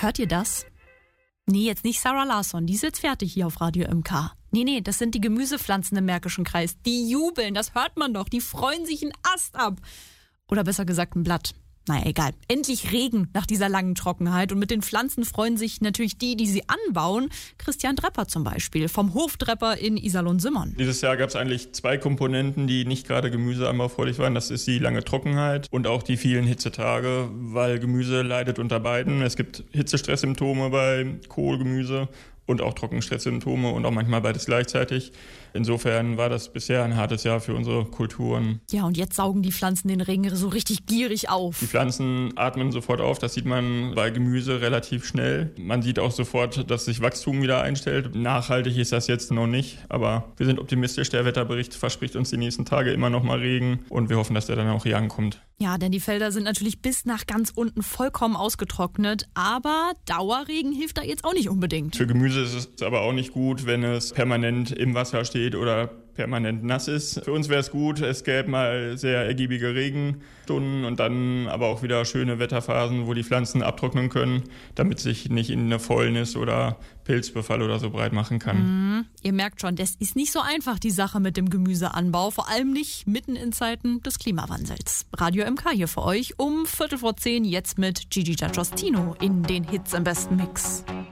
Hört ihr das? Nee, jetzt nicht Sarah Larsson, die ist jetzt fertig hier auf Radio MK. Nee, das sind die Gemüsepflanzen im Märkischen Kreis. Die jubeln, das hört man doch, die freuen sich einen Ast ab. Oder besser gesagt ein Blatt. Naja, egal. Endlich Regen nach dieser langen Trockenheit. Und mit den Pflanzen freuen sich natürlich die sie anbauen. Christian Drepper zum Beispiel, vom Hofdrepper in Iserlohn-Simmern. Dieses Jahr gab es eigentlich 2 Komponenten, die nicht gerade gemüseanbaufreudig waren. Das ist die lange Trockenheit und auch die vielen Hitzetage, weil Gemüse leidet unter beiden. Es gibt Hitzestresssymptome bei Kohlgemüse und auch Trockenstresssymptome und auch manchmal beides gleichzeitig. Insofern war das bisher ein hartes Jahr für unsere Kulturen. Ja, und jetzt saugen die Pflanzen den Regen so richtig gierig auf. Die Pflanzen atmen sofort auf, das sieht man bei Gemüse relativ schnell. Man sieht auch sofort, dass sich Wachstum wieder einstellt. Nachhaltig ist das jetzt noch nicht, aber wir sind optimistisch. Der Wetterbericht verspricht uns die nächsten Tage immer noch mal Regen und wir hoffen, dass der dann auch hier ankommt. Ja, denn die Felder sind natürlich bis nach ganz unten vollkommen ausgetrocknet, aber Dauerregen hilft da jetzt auch nicht unbedingt. Für Gemüse ist es aber auch nicht gut, wenn es permanent im Wasser steht oder permanent nass ist. Für uns wäre es gut, es gäbe mal sehr ergiebige Regenstunden und dann aber auch wieder schöne Wetterphasen, wo die Pflanzen abtrocknen können, damit sich nicht in eine Fäulnis oder Pilzbefall oder so breit machen kann. Ihr merkt schon, das ist nicht so einfach, die Sache mit dem Gemüseanbau, vor allem nicht mitten in Zeiten des Klimawandels. Radio MK hier für euch um 10:15, jetzt mit Gigi D'Agostino in den Hits im besten Mix.